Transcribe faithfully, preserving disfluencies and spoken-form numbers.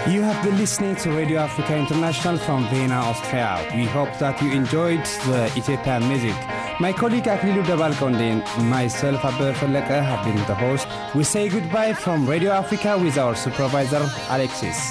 You have been listening to Radio Africa International from Vienna, Austria. We hope that you enjoyed the Ethiopian music. My colleague Aklilu Dabalkonde and myself, Abel Faleka, have been the host. We say goodbye from Radio Africa with our supervisor, Alexis.